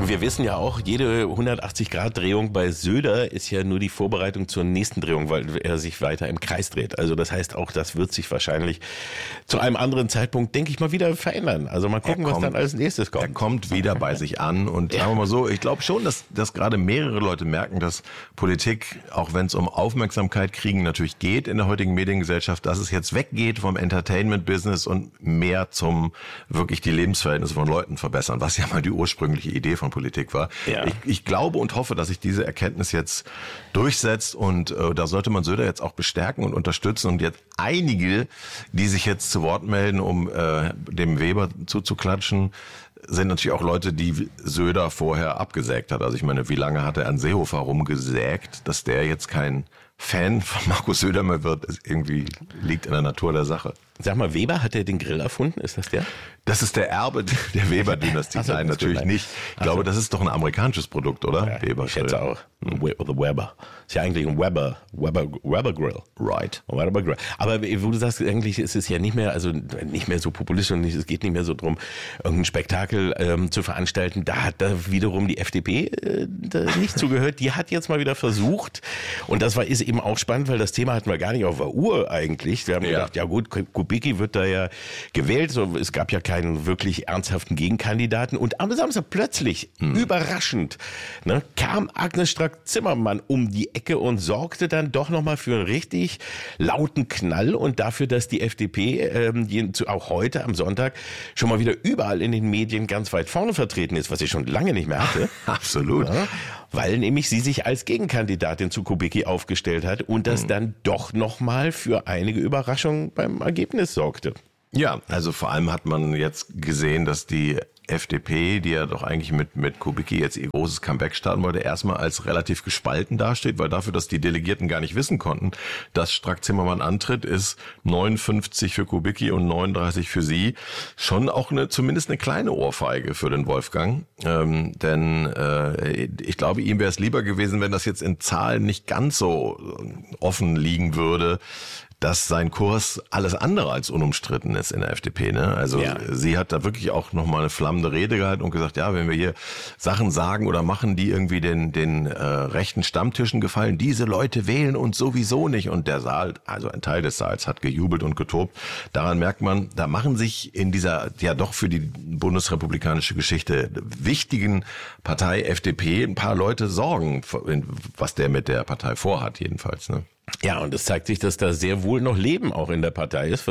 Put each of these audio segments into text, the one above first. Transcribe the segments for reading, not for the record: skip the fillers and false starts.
Und wir wissen ja auch, jede 180-Grad-Drehung bei Söder ist ja nur die Vorbereitung zur nächsten Drehung, weil er sich weiter im Kreis dreht. Also das heißt, auch das wird sich wahrscheinlich zu einem anderen Zeitpunkt, denke ich mal, wieder verändern. Also mal gucken, was dann als nächstes kommt. Er kommt wieder bei sich an und sagen wir mal so, ich glaube schon, dass gerade mehrere Leute merken, dass Politik, auch wenn es um Aufmerksamkeit kriegen natürlich geht in der heutigen Mediengesellschaft, dass es jetzt weggeht vom Entertainment-Business und mehr zum wirklich die Lebensverhältnisse von Leuten verbessern, was ja mal die ursprüngliche Idee von Politik war. Ja. Ich glaube und hoffe, dass sich diese Erkenntnis jetzt durchsetzt und da sollte man Söder jetzt auch bestärken und unterstützen und jetzt einige, die sich jetzt zu Wort melden, um dem Weber zuzuklatschen, sind natürlich auch Leute, die Söder vorher abgesägt hat. Also ich meine, wie lange hat er an Seehofer rumgesägt, dass der jetzt kein Fan von Markus Söder mehr wird, ist irgendwie liegt in der Natur der Sache. Sag mal, Weber, hat er den Grill erfunden? Ist das der? Das ist der Erbe der Weber-Dynastie. Nein, natürlich nicht. Ich glaube, das ist doch ein amerikanisches Produkt, oder? Ja, Weber. Ich schätze auch. The Weber. Ist ja eigentlich ein Weber Grill. Right. Weber Grill. Aber wo du sagst, eigentlich ist es ja nicht mehr so populistisch und es geht nicht mehr so drum, irgendein Spektakel zu veranstalten. Da hat da wiederum die FDP nicht zugehört. Die hat jetzt mal wieder versucht, und das ist eben auch spannend, weil das Thema hatten wir gar nicht auf der Uhr eigentlich. Wir haben gedacht, ja gut, Kubicki wird da ja gewählt. So, es gab ja keinen wirklich ernsthaften Gegenkandidaten. Und am Samstag plötzlich, überraschend, kam Agnes Strack-Zimmermann um die Ecke und sorgte dann doch nochmal für einen richtig lauten Knall und dafür, dass die FDP auch heute am Sonntag schon mal wieder überall in den Medien ganz weit vorne vertreten ist, was sie schon lange nicht mehr hatte. Absolut. Ja, weil nämlich sie sich als Gegenkandidatin zu Kubicki aufgestellt hat und das dann doch nochmal für einige Überraschungen beim Ergebnis sorgte. Ja, also vor allem hat man jetzt gesehen, dass die FDP, die ja doch eigentlich mit Kubicki jetzt ihr großes Comeback starten wollte, erstmal als relativ gespalten dasteht, weil dafür, dass die Delegierten gar nicht wissen konnten, dass Strack-Zimmermann antritt, ist 59 für Kubicki und 39 für sie schon auch zumindest eine kleine Ohrfeige für den Wolfgang. Denn ich glaube, ihm wäre es lieber gewesen, wenn das jetzt in Zahlen nicht ganz so offen liegen würde, dass sein Kurs alles andere als unumstritten ist in der FDP. Ne? Also sie hat da wirklich auch nochmal eine flammende Rede gehalten und gesagt, ja, wenn wir hier Sachen sagen oder machen, die irgendwie den rechten Stammtischen gefallen, diese Leute wählen uns sowieso nicht. Und der Saal, also ein Teil des Saals, hat gejubelt und getobt. Daran merkt man, da machen sich in dieser ja doch für die bundesrepublikanische Geschichte wichtigen Partei FDP ein paar Leute Sorgen, was der mit der Partei vorhat jedenfalls. Ne? Ja, und es zeigt sich, dass da sehr wohl noch Leben auch in der Partei ist,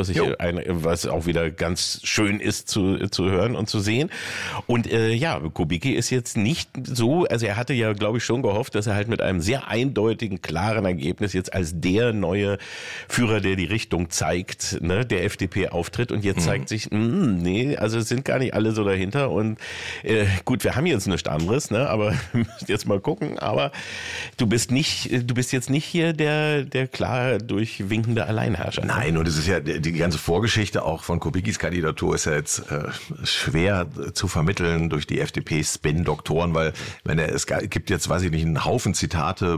was auch wieder ganz schön ist zu hören und zu sehen. Und Kubicki ist jetzt nicht so, also er hatte ja, glaube ich, schon gehofft, dass er halt mit einem sehr eindeutigen, klaren Ergebnis jetzt als der neue Führer, der die Richtung zeigt, ne, der FDP auftritt. Und jetzt zeigt sich, nee, also es sind gar nicht alle so dahinter. Und gut, wir haben jetzt nichts anderes, ne, aber wir müssen jetzt mal gucken. Aber du bist jetzt nicht hier der klar durchwinkende Alleinherrscher. Nein, und es ist ja die ganze Vorgeschichte auch von Kubickis Kandidatur ist ja jetzt schwer zu vermitteln durch die FDP-Spin-Doktoren, weil es gibt jetzt, weiß ich nicht, einen Haufen Zitate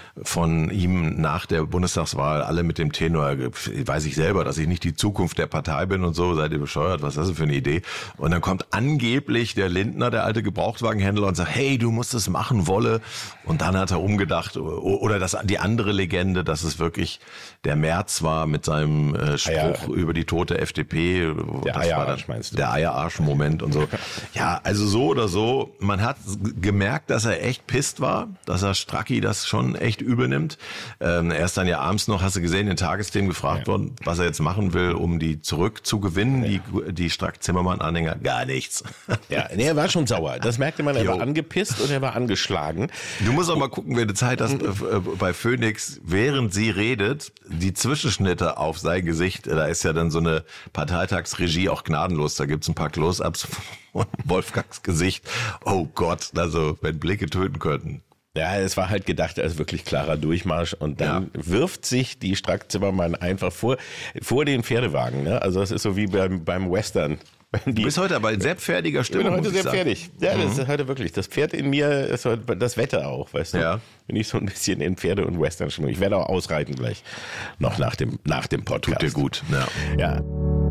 von ihm nach der Bundestagswahl, alle mit dem Tenor, weiß ich selber, dass ich nicht die Zukunft der Partei bin und so, seid ihr bescheuert, was ist das denn für eine Idee? Und dann kommt angeblich der Lindner, der alte Gebrauchtwagenhändler und sagt, hey, du musst es machen, Wolle. Und dann hat er umgedacht, oder die andere Legende, dass es wirklich der Merz war mit seinem Spruch über die tote FDP. Der Eierarsch meinst du? Der Eierarsch-Moment und so. Ja, also so oder so, man hat gemerkt, dass er echt pisst war, dass er Stracki das schon echt übel nimmt. Er ist dann ja abends noch, hast du gesehen, in Tagesthemen gefragt worden, was er jetzt machen will, um die zurückzugewinnen, die Strack-Zimmermann-Anhänger. Gar nichts. Ja, nee, er war schon sauer. Das merkte man, er war angepisst und er war angeschlagen. Du musst auch mal gucken, wenn du Zeit hast, bei Phoenix, während sie redet, die Zwischenschnitte auf sein Gesicht, da ist ja dann so eine Parteitagsregie auch gnadenlos. Da gibt's ein paar Close-ups von Wolfgangs Gesicht. Oh Gott, also wenn Blicke töten könnten. Ja, es war halt gedacht als wirklich klarer Durchmarsch und dann wirft sich die Strack-Zimmermann einfach vor den Pferdewagen. Ne? Also das ist so wie beim Western. Du bist heute aber in sehr pferdiger Stimmung. Ich bin heute sehr pferdig. Ja, das ist heute wirklich. Das Pferd in mir ist heute das Wetter auch, weißt du? Ja. Bin ich so ein bisschen in Pferde- und Western-Stimmung. Ich werde auch ausreiten gleich. Noch nach dem Podcast. Tut dir gut. Ja.